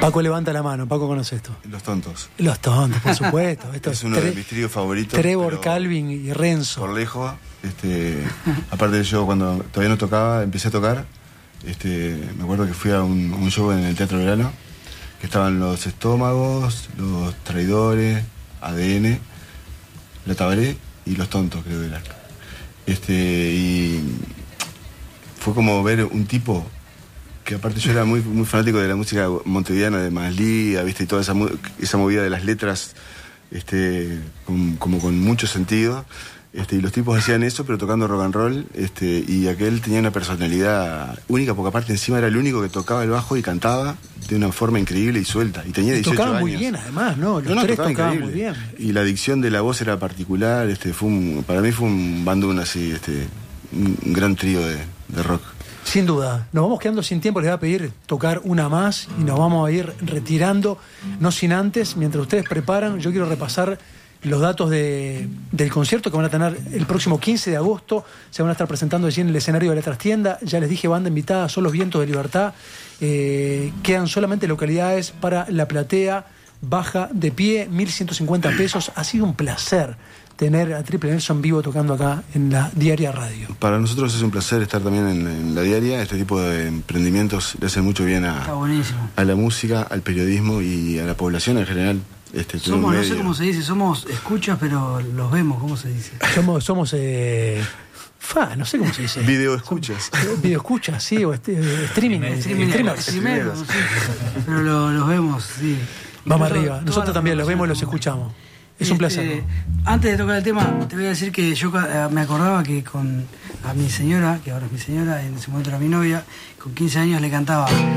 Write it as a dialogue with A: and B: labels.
A: Paco levanta la mano. Paco conoce esto.
B: Los Tontos.
A: Los Tontos, por supuesto. Esto
B: es uno de mis tríos favoritos.
A: Trevor, Calvin y Renzo.
B: Por lejos. Aparte yo cuando todavía no tocaba, empecé a tocar. Me acuerdo que fui a un show en el Teatro Verano, que estaban Los Estómagos, Los Traidores, ADN, La Tabaré y Los Tontos, creo que era. Y fue como ver un tipo que, aparte, yo era muy, muy fanático de la música montevideana, de Maslía, ¿viste? Y toda esa movida de las letras, como con mucho sentido. Y los tipos hacían eso, pero tocando rock and roll, y aquel tenía una personalidad única, porque aparte encima era el único que tocaba el bajo y cantaba de una forma increíble y suelta. Y tenía 18
A: tocaba
B: años.
A: Muy bien, además, ¿no? Los tres tocaban muy bien.
B: Y la dicción de la voz era particular, para mí fue un bandún así, un gran trío de rock.
A: Sin duda. Nos vamos quedando sin tiempo, les voy a pedir tocar una más y nos vamos a ir retirando, no sin antes, mientras ustedes preparan, yo quiero repasar los datos del concierto que van a tener el próximo 15 de agosto. Se van a estar presentando allí en el escenario de la Trastienda. Ya les dije, banda invitada, son Los Vientos de Libertad. Quedan solamente localidades para la platea baja de pie, 1.150 pesos. Ha sido un placer tener a Triple Nelson vivo tocando acá en la Diaria Radio.
B: Para nosotros es un placer estar también en la Diaria. Este tipo de emprendimientos le hacen mucho bien a la música, al periodismo y a la población en general.
C: Somos, no sé cómo se dice, somos escuchas, pero los vemos, ¿cómo se dice?
A: Somos no sé cómo se dice.
B: Video escuchas.
A: Video escuchas, sí, o streaming. Streamers.
C: Primero, sí. Pero los vemos, sí.
A: Vamos arriba. Nosotros también los vemos y los escuchamos. Es un placer.
C: Antes de tocar el tema, te voy a decir que yo me acordaba que a mi señora, que ahora es mi señora, en ese momento era mi novia, con 15 años le cantaba